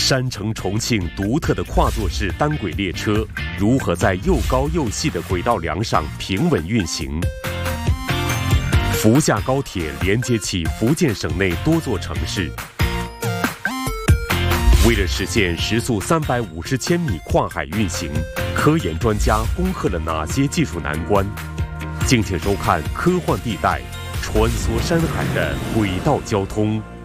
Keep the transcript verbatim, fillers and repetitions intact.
山城重庆独特的跨座式单轨列车如何在又高又细的轨道梁上平稳运行？福厦高铁连接起福建省内多座城市。为了实现时速三百五十千米跨海运行，科研专家攻克了哪些技术难关？敬请收看《科幻地带》，穿梭山海的轨道交通。